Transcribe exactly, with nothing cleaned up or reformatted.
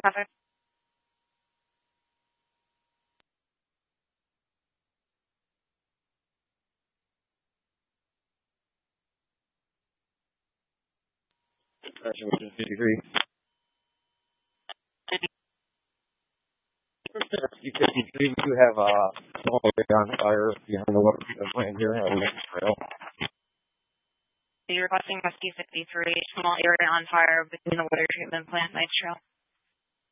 traffic. Section fifty-three. Rescue fifty-three, we do have a small area on fire behind the water treatment plant here on Lake Trail. You're requesting Rescue fifty-three, small area on fire between the water treatment plant and Lake Trail.